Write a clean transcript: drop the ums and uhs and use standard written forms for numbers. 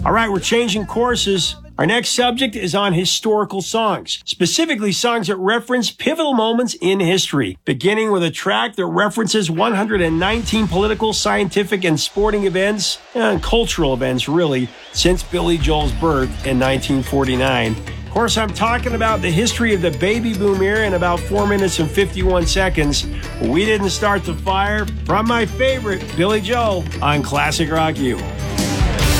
All right, we're changing courses. Our next subject is on historical songs, specifically songs that reference pivotal moments in history, beginning with a track that references 119 political, scientific, and sporting events, and cultural events, really, since Billy Joel's birth in 1949. Of course, I'm talking about the history of the baby boom era in about 4 minutes and 51 seconds. We didn't start the fire from my favorite, Billy Joel, on Classic Rock U.